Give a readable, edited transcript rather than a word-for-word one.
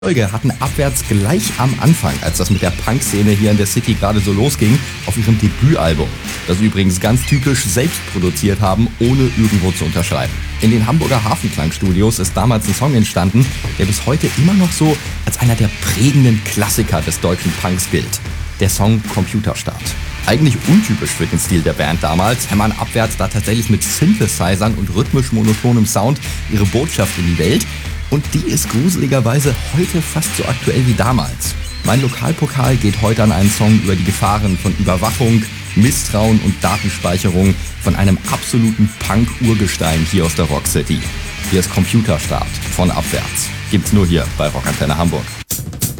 Folge hatten Abwärts gleich am Anfang, als das mit der Punk-Szene hier in der City gerade so losging, auf ihrem Debütalbum, das sie übrigens ganz typisch selbst produziert haben, ohne irgendwo zu unterschreiben. In den Hamburger Hafenklangstudios ist damals ein Song entstanden, der bis heute immer noch so als einer der prägenden Klassiker des deutschen Punks gilt. Der Song Computerstart. Eigentlich untypisch für den Stil der Band damals, hämmern Abwärts da tatsächlich mit Synthesizern und rhythmisch monotonem Sound ihre Botschaft in die Welt. Und die ist gruseligerweise heute fast so aktuell wie damals. Mein Lokalpokal geht heute an einen Song über die Gefahren von Überwachung, Misstrauen und Datenspeicherung von einem absoluten Punk-Urgestein hier aus der Rock City. Hier ist Computerstart von Abwärts. Gibt's nur hier bei Rockantenne Hamburg.